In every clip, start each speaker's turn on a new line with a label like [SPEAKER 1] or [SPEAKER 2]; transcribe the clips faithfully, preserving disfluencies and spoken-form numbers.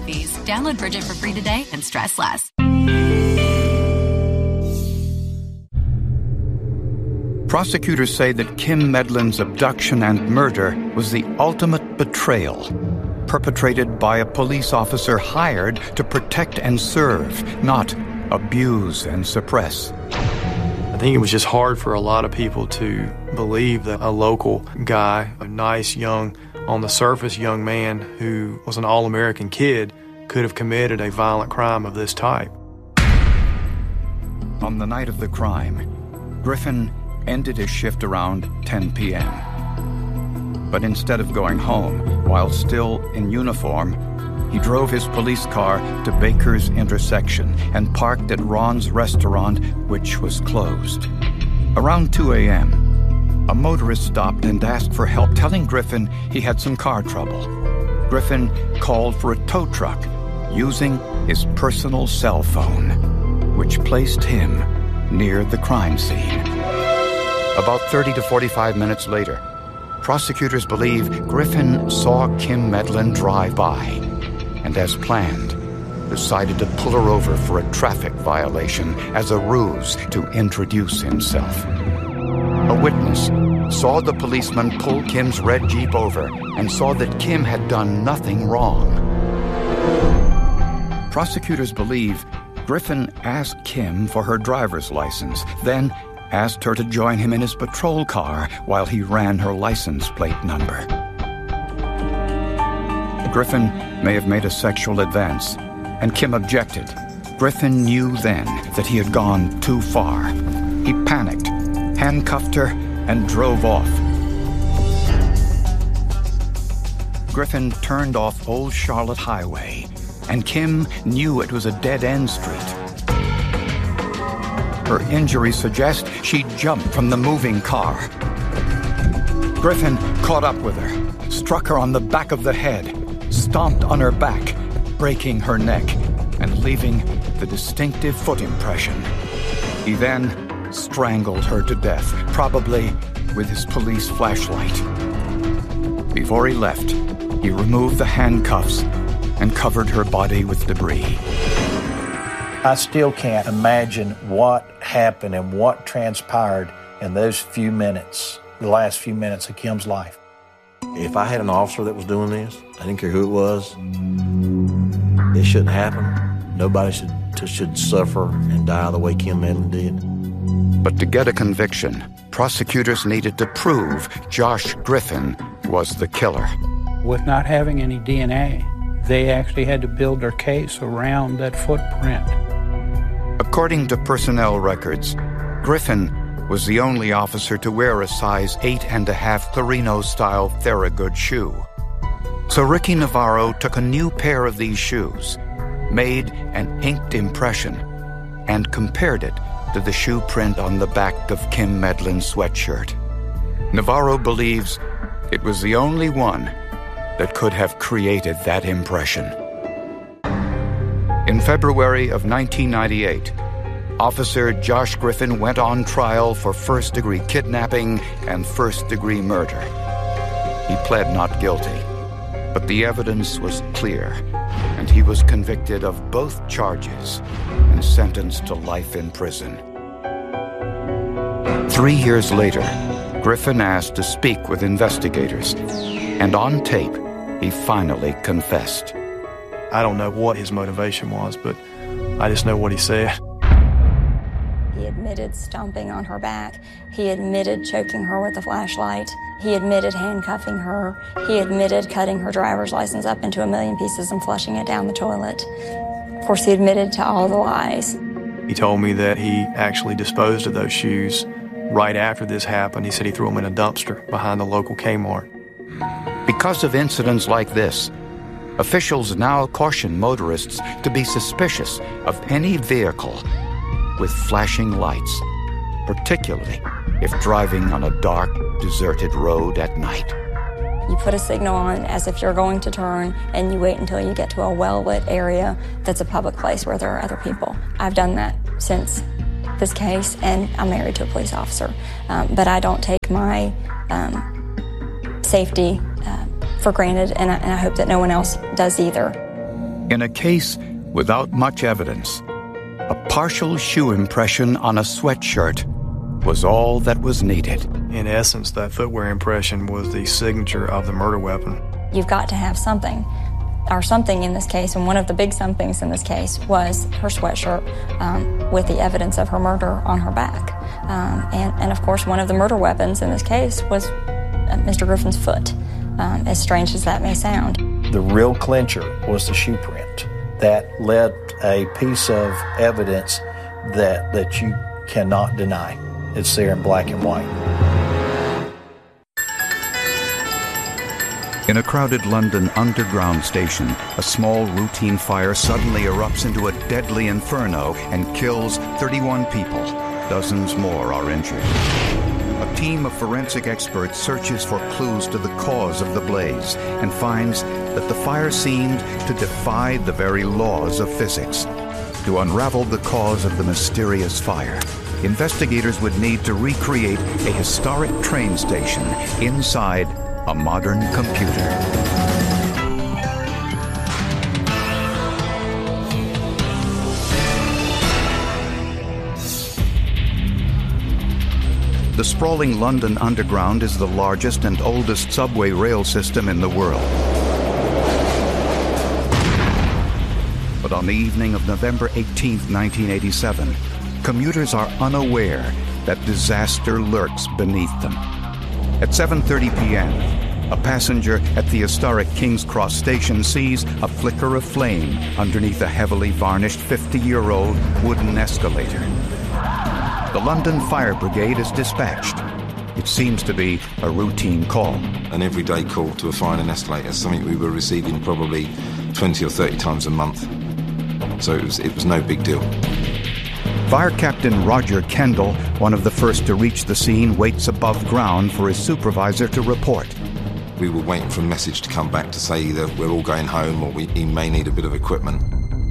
[SPEAKER 1] fees. Download Bridget for free today and stress less.
[SPEAKER 2] Prosecutors say that Kim Medlin's abduction and murder was the ultimate betrayal, perpetrated by a police officer hired to protect and serve, not abuse and suppress.
[SPEAKER 3] I think it was just hard for a lot of people to believe that a local guy, a nice, young, on the surface young man who was an all-American kid, could have committed a violent crime of this type.
[SPEAKER 2] On the night of the crime, Griffin ended his shift around ten p.m. But instead of going home while still in uniform, he drove his police car to Baker's intersection and parked at Ron's restaurant, which was closed. Around two a.m., a motorist stopped and asked for help, telling Griffin he had some car trouble. Griffin called for a tow truck using his personal cell phone, which placed him near the crime scene. About thirty to forty-five minutes later, prosecutors believe Griffin saw Kim Medlin drive by and, as planned, decided to pull her over for a traffic violation as a ruse to introduce himself. A witness saw the policeman pull Kim's red Jeep over and saw that Kim had done nothing wrong. Prosecutors believe Griffin asked Kim for her driver's license, then asked her to join him in his patrol car while he ran her license plate number. Griffin may have made a sexual advance, and Kim objected. Griffin knew then that he had gone too far. He panicked, handcuffed her, and drove off. Griffin turned off Old Charlotte Highway, and Kim knew it was a dead-end street. Her injuries suggest she jumped from the moving car. Griffin caught up with her, struck her on the back of the head, stomped on her back, breaking her neck and leaving the distinctive foot impression. He then strangled her to death, probably with his police flashlight. Before he left, he removed the handcuffs and covered her body with debris.
[SPEAKER 4] I still can't imagine what happened and what transpired in those few minutes, the last few minutes of Kim's life.
[SPEAKER 5] If I had an officer that was doing this, I didn't care who it was, it shouldn't happen. Nobody should should suffer and die the way Kim Medlin did.
[SPEAKER 2] But to get a conviction, prosecutors needed to prove Josh Griffin was the killer.
[SPEAKER 6] With not having any D N A, they actually had to build their case around that footprint.
[SPEAKER 2] According to personnel records, Griffin was the only officer to wear a size eight and a half Clarino-style Thorogood shoe. So Ricky Navarro took a new pair of these shoes, made an inked impression, and compared it to the shoe print on the back of Kim Medlin's sweatshirt. Navarro believes it was the only one that could have created that impression. In February of nineteen ninety-eight, Officer Josh Griffin went on trial for first-degree kidnapping and first-degree murder. He pled not guilty, but the evidence was clear, and he was convicted of both charges and sentenced to life in prison. Three years later, Griffin asked to speak with investigators, and on tape, he finally confessed.
[SPEAKER 3] I don't know what his motivation was, but I just know what he said.
[SPEAKER 7] He admitted stomping on her back. He admitted choking her with a flashlight. He admitted handcuffing her. He admitted cutting her driver's license up into a million pieces and flushing it down the toilet. Of course, he admitted to all the lies.
[SPEAKER 3] He told me that he actually disposed of those shoes right after this happened. He said he threw them in a dumpster behind the local Kmart.
[SPEAKER 2] Because of incidents like this, officials now caution motorists to be suspicious of any vehicle with flashing lights, particularly if driving on a dark, deserted road at night.
[SPEAKER 7] You put a signal on as if you're going to turn, and you wait until you get to a well-lit area that's a public place where there are other people. I've done that since this case, and I'm married to a police officer. Um, but I don't take my um, safety uh, for granted, and I, and I hope that no one else does either.
[SPEAKER 2] In a case without much evidence, a partial shoe impression on a sweatshirt was all that was needed.
[SPEAKER 3] In essence, that footwear impression was the signature of the murder weapon.
[SPEAKER 7] You've got to have something, or something in this case, and one of the big somethings in this case was her sweatshirt um, with the evidence of her murder on her back. Um, and, and of course, one of the murder weapons in this case was uh, Mister Griffin's foot, um, as strange as that may sound.
[SPEAKER 4] The real clincher was the shoe print. That led a piece of evidence that, that you cannot deny. It's there in black and white.
[SPEAKER 2] In a crowded London underground station, a small routine fire suddenly erupts into a deadly inferno and kills thirty-one people. Dozens more are injured. A team of forensic experts searches for clues to the cause of the blaze and finds that the fire seemed to defy the very laws of physics. To unravel the cause of the mysterious fire, investigators would need to recreate a historic train station inside a modern computer. The sprawling London Underground is the largest and oldest subway rail system in the world. But on the evening of November eighteenth, nineteen eighty-seven, commuters are unaware that disaster lurks beneath them. At seven thirty p.m., a passenger at the historic King's Cross station sees a flicker of flame underneath a heavily varnished fifty-year-old wooden escalator. The London Fire Brigade is dispatched. It seems to be a routine call.
[SPEAKER 8] An everyday call to a fire in an escalator, something we were receiving probably twenty or thirty times a month. So it was, it was no big deal.
[SPEAKER 2] Fire Captain Roger Kendall, one of the first to reach the scene, waits above ground for his supervisor to report.
[SPEAKER 8] We were waiting for a message to come back to say either we're all going home or we he may need a bit of equipment.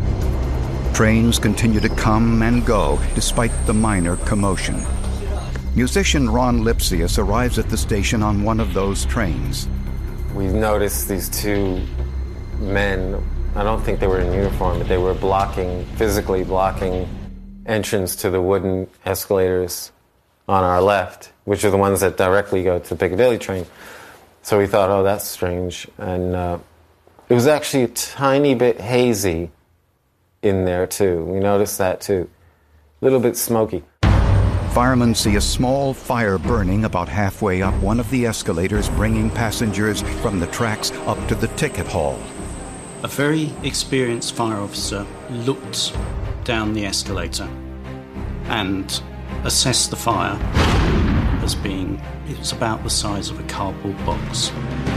[SPEAKER 2] Trains continue to come and go despite the minor commotion. Musician Ron Lipsius arrives at the station on one of those trains.
[SPEAKER 9] We noticed these two men, I don't think they were in uniform, but they were blocking, physically blocking entrance to the wooden escalators on our left, which are the ones that directly go to the Piccadilly train. So we thought, oh, that's strange. And uh, it was actually a tiny bit hazy in there, too. We noticed that, too. A little bit smoky.
[SPEAKER 2] Firemen see a small fire burning about halfway up one of the escalators, bringing passengers from the tracks up to the ticket hall.
[SPEAKER 10] A very experienced fire officer looked down the escalator and assessed the fire as being, it was about the size of a cardboard box.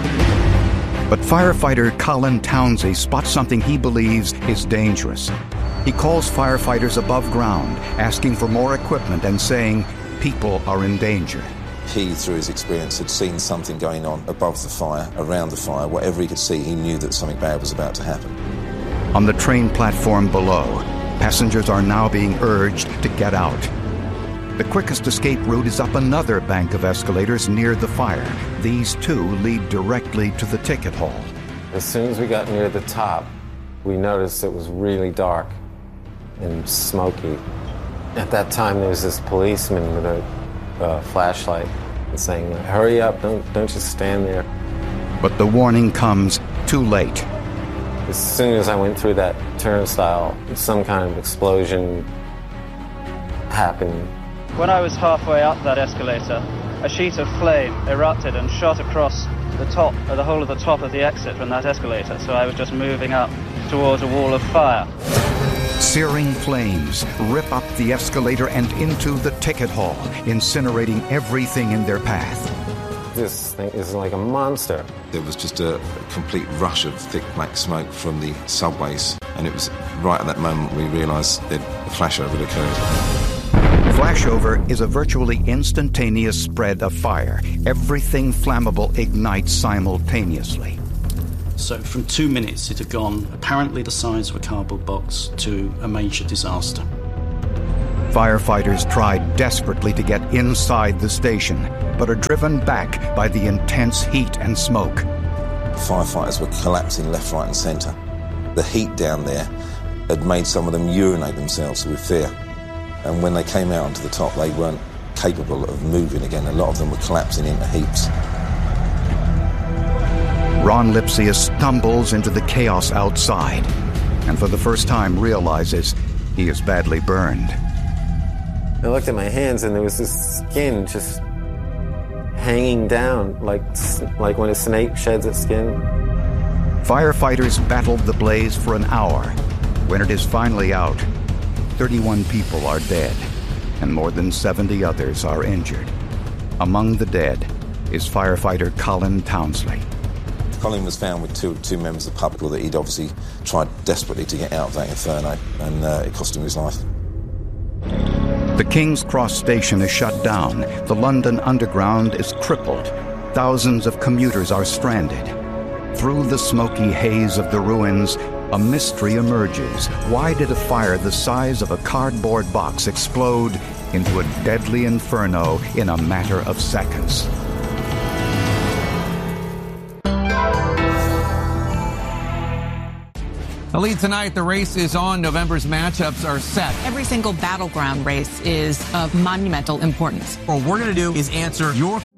[SPEAKER 2] But firefighter Colin Townsend spots something he believes is dangerous. He calls firefighters above ground, asking for more equipment and saying people are in danger.
[SPEAKER 8] He, through his experience, had seen something going on above the fire, around the fire. Whatever he could see, he knew that something bad was about to happen.
[SPEAKER 2] On the train platform below, passengers are now being urged to get out. The quickest escape route is up another bank of escalators near the fire. These two lead directly to the ticket hall.
[SPEAKER 9] As soon as we got near the top, we noticed it was really dark and smoky. At that time, there was this policeman with a uh, flashlight saying, hurry up, don't, don't just stand there.
[SPEAKER 2] But the warning comes too late.
[SPEAKER 9] As soon as I went through that turnstile, some kind of explosion happened.
[SPEAKER 11] When I was halfway up that escalator, a sheet of flame erupted and shot across the top, or the whole of the top of the exit from that escalator, so I was just moving up towards a wall of fire.
[SPEAKER 2] Searing flames rip up the escalator and into the ticket hall, incinerating everything in their path.
[SPEAKER 9] This thing is like a monster.
[SPEAKER 8] There was just a complete rush of thick black smoke from the subways, and it was right at that moment we realised that a flashover had occurred.
[SPEAKER 2] Flashover is a virtually instantaneous spread of fire. Everything flammable ignites simultaneously.
[SPEAKER 10] So from two minutes it had gone apparently the size of a cardboard box to a major disaster.
[SPEAKER 2] Firefighters tried desperately to get inside the station, but are driven back by the intense heat and smoke.
[SPEAKER 8] Firefighters were collapsing left, right and centre. The heat down there had made some of them urinate themselves with fear. And when they came out onto the top, they weren't capable of moving again. A lot of them were collapsing into heaps.
[SPEAKER 2] Ron Lipsius stumbles into the chaos outside and for the first time realizes he is badly burned.
[SPEAKER 9] I looked at my hands and there was this skin just hanging down, like, like when a snake sheds its skin.
[SPEAKER 2] Firefighters battled the blaze for an hour. When it is finally out, thirty-one people are dead and more than seventy others are injured. Among the dead is firefighter Colin Townsley.
[SPEAKER 8] Colin was found with two, two members of the public that he'd obviously tried desperately to get out of that inferno, and uh, it cost him his life.
[SPEAKER 2] The King's Cross station is shut down. The London Underground is crippled. Thousands of commuters are stranded. Through the smoky haze of the ruins, a mystery emerges. Why did a fire the size of a cardboard box explode into a deadly inferno in a matter of seconds?
[SPEAKER 12] The lead tonight, the race is on. November's matchups are set.
[SPEAKER 13] Every single battleground race is of monumental importance.
[SPEAKER 12] What we're going to do is answer your